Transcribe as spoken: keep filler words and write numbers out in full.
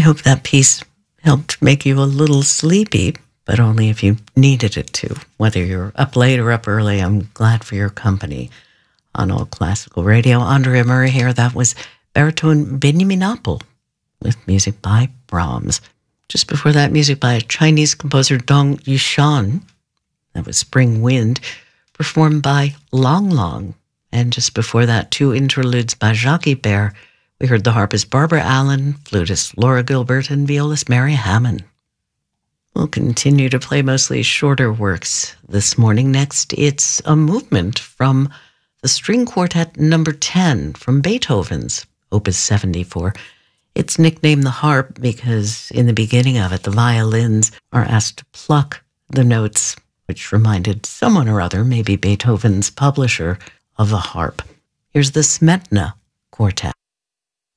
hope that piece helped make you a little sleepy, but only if you needed it to. Whether you're up late or up early, I'm glad for your company on All Classical Radio. Andrea Murray here. That was baritone Benjamin Appel with music by Brahms. Just before that, music by Chinese composer Dong Yushan. That was Spring Wind, performed by Long Long. And just before that, two interludes by Jacques Ibert. We heard the harpist Barbara Allen, flutist Laura Gilbert, and violist Mary Hammond. We'll continue to play mostly shorter works this morning. Next, it's a movement from the String Quartet number ten from Beethoven's Opus seventy-four. It's nicknamed the harp because in the beginning of it, the violins are asked to pluck the notes, which reminded someone or other, maybe Beethoven's publisher, of a harp. Here's the Smetana Quartet.